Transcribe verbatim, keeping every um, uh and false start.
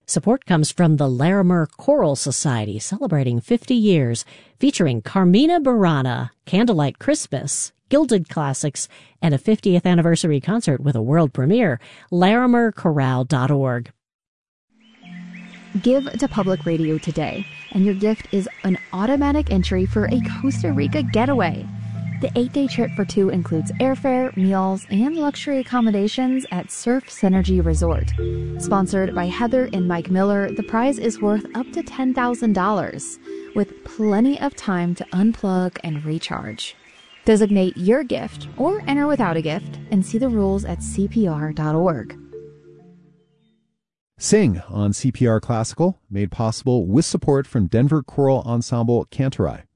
Support comes from the Larimer Choral Society, celebrating fifty years, featuring Carmina Burana, Candlelight Christmas, Gilded Classics, and a fiftieth anniversary concert with a world premiere. Larimer Chorale dot org. Give to Public Radio today, and your gift is an automatic entry for a Costa Rica getaway. The eight-day trip for two includes airfare, meals, and luxury accommodations at Surf Synergy Resort. Sponsored by Heather and Mike Miller, the prize is worth up to ten thousand dollars, with plenty of time to unplug and recharge. Designate your gift or enter without a gift and see the rules at C P R dot org. Sing on C P R Classical, made possible with support from Denver Choral Ensemble Cantorai.